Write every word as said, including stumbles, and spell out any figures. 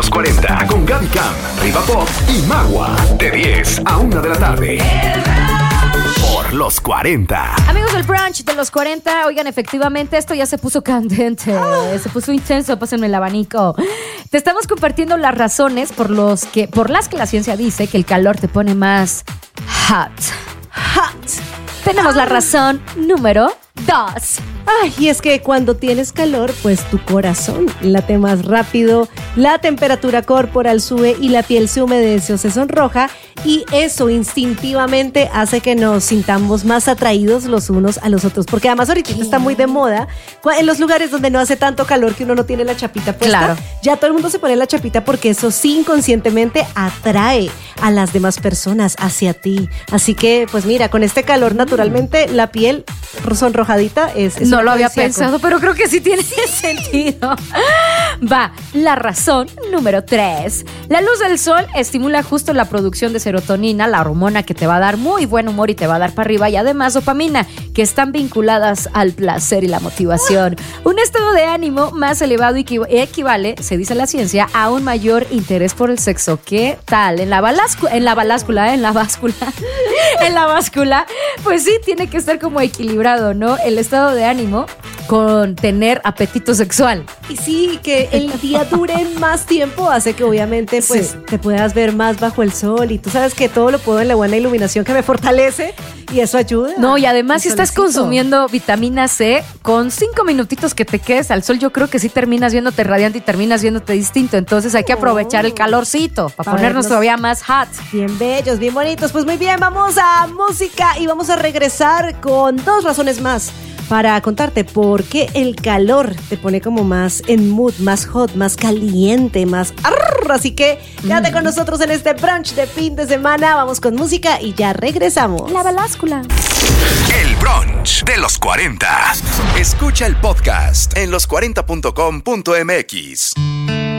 los cuarenta con Gaby Cam, Riva Pop y Magua. De diez a una de la tarde. Por los cuarenta. Amigos del brunch de los cuarenta, oigan, efectivamente esto ya se puso candente, oh. se puso intenso, pásenme el abanico. Te estamos compartiendo las razones por, los que, por las que la ciencia dice que el calor te pone más hot. Hot. Tenemos ah. la razón número dos. Ay, y es que cuando tienes calor, pues tu corazón late más rápido, la temperatura corporal sube y la piel se humedece o se sonroja, y eso instintivamente hace que nos sintamos más atraídos los unos a los otros, porque además ahorita ¿Qué? está muy de moda en los lugares donde no hace tanto calor que uno no tiene la chapita puesta. Claro. Ya todo el mundo se pone la chapita porque eso sí inconscientemente atrae a las demás personas hacia ti. Así que, pues mira, con este calor naturalmente la piel sonrojadita es, es no lo había pensado, pero creo que sí tiene sentido. Va, la razón número tres. La luz del sol estimula justo la producción de serotonina, la hormona que te va a dar muy buen humor y te va a dar para arriba, y además dopamina, que están vinculadas al placer y la motivación. Un estado de ánimo más elevado equivale, se dice la ciencia, a un mayor interés por el sexo. ¿Qué tal? En la balascu- en la baláscula, en la báscula, en la báscula, pues sí, tiene que estar como equilibrado, ¿no? El estado de ánimo con tener apetito sexual. Y sí, que el día dure más tiempo hace que obviamente pues sí. te puedas ver más bajo el sol, y tú sabes que todo lo puedo en la buena iluminación que me fortalece, y eso ayuda. No, y además si estás consumiendo vitamina C, con cinco minutitos que te quedes al sol, yo creo que sí terminas viéndote radiante y terminas viéndote distinto. Entonces hay que aprovechar oh. el calorcito para ponernos vernos todavía más hot. Bien bellos, bien bonitos. Pues muy bien, vamos a música y vamos a regresar con dos razones más para contarte por qué el calor te pone como más en mood, más hot, más caliente, más arr. Así que quédate mm. con nosotros en este brunch de fin de semana. Vamos con música y ya regresamos. La baláscula. El brunch de los cuarenta. Escucha el podcast en los cuarenta punto com punto m x.